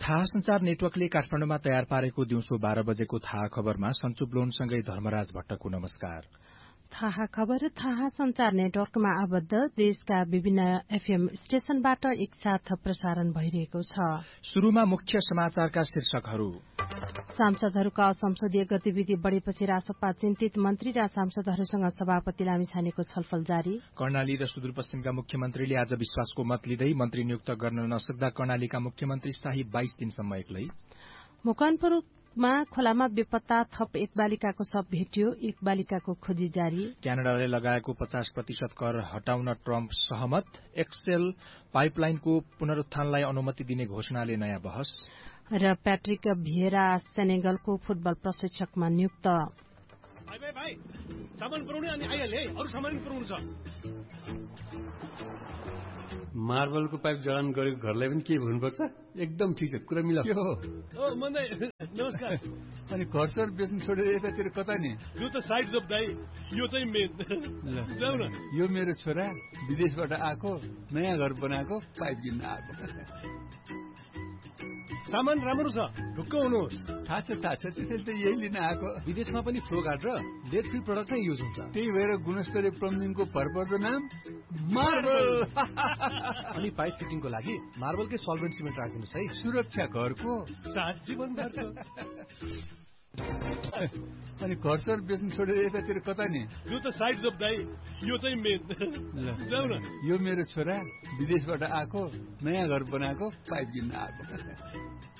थाहा संचार नेटवर्कले काठमाडौँमा तयार पारेको दिउँसो 12 बजेको थाहा खबरमा सन्चु ब्लोनसँगै धर्मराज भट्टको नमस्कार। थाहा खबर थाहा संचार नेटवर्कमा आबद्ध देशका विभिन्न एफएम स्टेशनबाट एकसाथ प्रसारण भइरहेको छ। शुरूमा मुख्य समाचारका शीर्षकहरू। सांसदहरूका संसदीय गतिविधि बढ़ेपछि रासपा चिन्तित, मन्त्री र सांसदहरूसँग सभापति लामिछानेको छलफल जारी। कर्णाली र सुदूरपश्चिमका मुख्यमन्त्रीले आज विश्वासको मत लिँदै मन्त्री नियुक्त गर्न नसक्दा कर्णालीका मुख्यमन्त्री शाही 22 दिनसम्म एक्लै। मकवानपुरमा खोलामा बेपत्ता थप एक बालिकाको शव भेटियो, एक बालिकाको खोजी जारी। क्यानाडाले लगाएको 50% कर हटाउन ट्रम्प सहमत। एक्सेल पाइपलाइनको पुनरुत्थानलाई अनुमति दिने घोषणाले नयाँ बहस। र प्याट्रिक भिएरा सेनेगलको फुटबल प्रशिक्षकमा नियुक्त। भाइ सामान पुर्याउने अनि आइहाले है, अरु सामान पुर्याउनु छ। मार्बलको पाइप जडान गरेको घरलाई पनि के भन्नुपर्छ? एकदम ठिक छ, कुरा मिला। ओ मन्दै नमस्कार। अनि घरसर बेच्नु छोडेर यतातिर कता नि? यो त साइड जब दाइ, यो चाहिँ मेन। जाऊ न। यो मेरो छोरा विदेशबाट आएको, नयाँ घर बनाएको, पाइप किन्न आएको। सामान राम्रो छ, ढुक्क हुनुहोस्। थाहा छ त्यसैले त यही लिन आएको। विदेशमा पनि फ्लो गार्ड र लेड फ्री प्रोडक्ट नै युज हुन्छ। त्यही भएर गुणस्तरीय प्लम्बिङको भरपर्दो नाम मार्बल। अनि पाइप फिटिङको लागि मार्बलकै सल्भेन्ट सिमेन्ट राखिदिनुहोस् है। सुरक्षा घरको साथ जीवनभरको। अनि घरसर बेच्नु छोडेर यतातिर कता नि? यो त साइड जब दाइ, यो चाहिँ मेन। जाऊ न। यो मेरो छोरा विदेशबाट आएको, नयाँ घर बनाएको, पाइप किन्न आएको।